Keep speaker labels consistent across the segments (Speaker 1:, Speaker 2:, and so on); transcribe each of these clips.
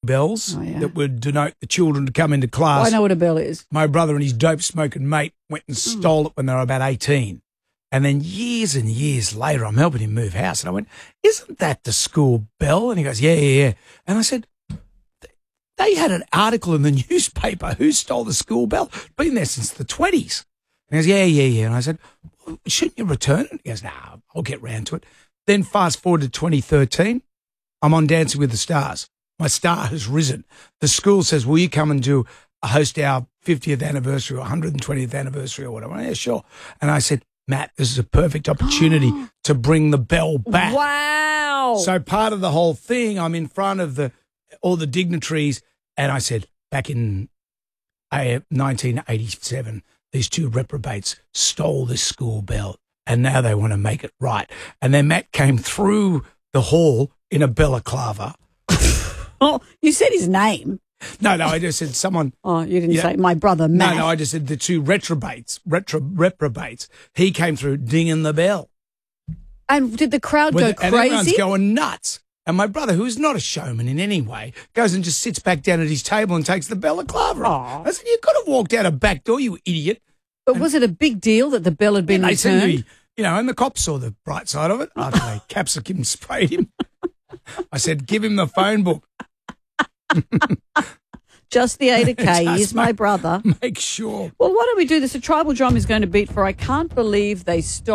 Speaker 1: bells that would denote the children to come into class.
Speaker 2: I know what a bell is.
Speaker 1: My brother and his dope-smoking mate went and stole it when they were about 18. And then years and years later, I'm helping him move house. And I went, isn't that the school bell? And he goes, yeah. And I said, they had an article in the newspaper, who stole the school bell? Been there since the 20s. And he goes, yeah. And I said, well, shouldn't you return it? He goes, nah, I'll get round to it. Then fast forward to 2013, I'm on Dancing with the Stars. My star has risen. The school says, will you come and host our 50th anniversary or 120th anniversary or whatever? Yeah, sure. And I said, Matt, this is a perfect opportunity to bring the bell back.
Speaker 2: Wow.
Speaker 1: So part of the whole thing, I'm in front of all the dignitaries, and I said, back in 1987, these two reprobates stole this school bell, and now they want to make it right. And then Matt came through the hall in a balaclava.
Speaker 2: Oh, you said his name.
Speaker 1: No, I just said someone.
Speaker 2: Oh, you didn't say my brother Matt.
Speaker 1: No, I just said the two reprobates. He came through dinging the bell.
Speaker 2: And did the crowd go crazy?
Speaker 1: And everyone's going nuts. And my brother, who is not a showman in any way, goes and just sits back down at his table and takes the balaclava.
Speaker 2: Aww.
Speaker 1: I said, you could have walked out a back door, you idiot.
Speaker 2: But was it a big deal that the bell had been returned?
Speaker 1: And the cops saw the bright side of it after they capsicum sprayed him. I said, give him the phone book.
Speaker 2: Just the Ada K. He's my brother.
Speaker 1: Make sure.
Speaker 2: Well, why don't we do this? A tribal drum is going to beat for I can't believe they stole ...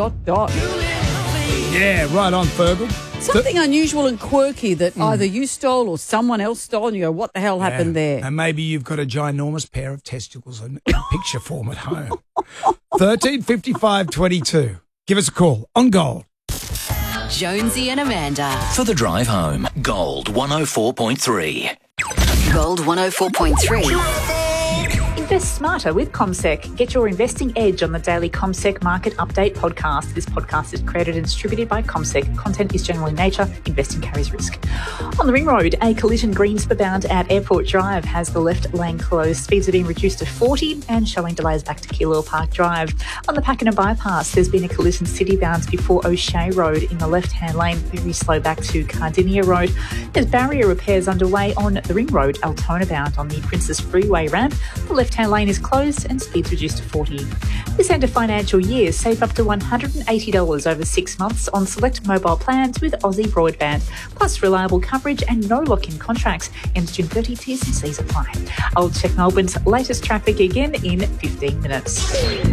Speaker 1: Yeah, right on, Fergal.
Speaker 2: Something unusual and quirky that either you stole or someone else stole, and you go, what the hell happened there?
Speaker 1: And maybe you've got a ginormous pair of testicles in picture form at home. 13 55 22. Give us a call on Gold.
Speaker 3: Jonesy and Amanda.
Speaker 4: For the drive home, Gold 104.3.
Speaker 3: Gold 104.3.
Speaker 5: Invest smarter with CommSec. Get your investing edge on the daily CommSec Market Update podcast. This podcast is created and distributed by CommSec. Content is general in nature. Investing carries risk. On the Ring Road, a collision Greenspa-bound at Airport Drive has the left lane closed. Speeds are being reduced to 40 and showing delays back to Keilor Park Drive. On the Pakenham Bypass, there's been a collision city-bound before O'Shea Road in the left-hand lane. Very slow back to Cardinia Road. There's barrier repairs underway on the Ring Road, Altona-bound on the Princess Freeway ramp. The left-hand lane is closed and speeds reduced to 40. This end of financial year, save up to $180 over 6 months on select mobile plans with Aussie Broadband, plus reliable coverage and no lock-in contracts. Ends June 30, T's and C's apply. I'll check Melbourne's latest traffic again in 15 minutes.